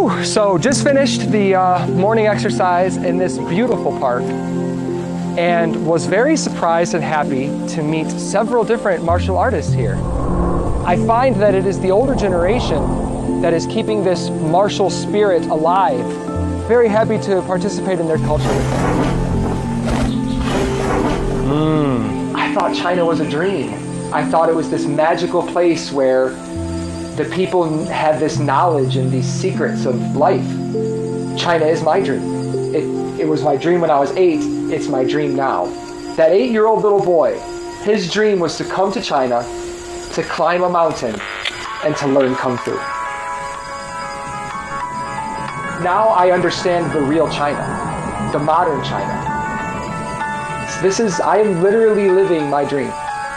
Whew, so just finished the morning exercise in this beautiful park and was very surprised and happy to meet several different martial artists here. I find that it is the older generation that is keeping this martial spirit alive. Very happy to participate in their culture. I thought China was a dream. I thought it was this magical place where the people had this knowledge and these secrets of life. China is my dream. It was my dream when I was 8. It's my dream now. That 8-year-old little boy, his dream was to come to China, to climb a mountain, and to learn Kung Fu. Now I understand the real China, the modern China. I am literally living my dream.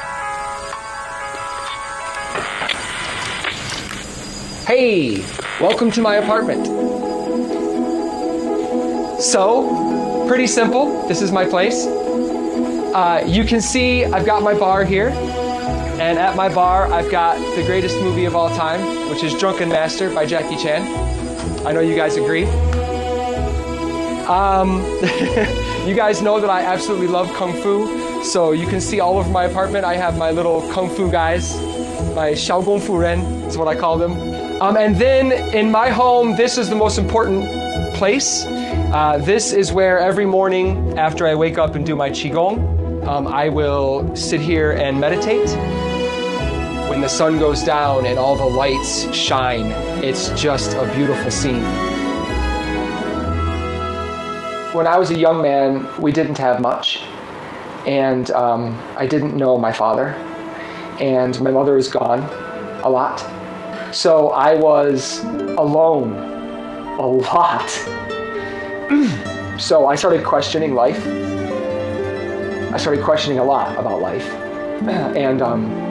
Hey, welcome to my apartment. So, pretty simple. This is my place. You can see I've got my bar here. And at my bar, I've got the greatest movie of all time, which is Drunken Master by Jackie Chan. I know you guys agree. You guys know that I absolutely love Kung Fu. So you can see all over my apartment, I have my little Kung Fu guys. My Xiao Gong Fu Ren is what I call them. And then in my home, this is the most important place. This is where every morning after I wake up and do my Qigong, I will sit here and meditate. When the sun goes down and all the lights shine, it's just a beautiful scene. When I was a young man, we didn't have much. And I didn't know my father. And my mother was gone a lot. So I was alone a lot. So I started questioning life. I started questioning a lot about life. And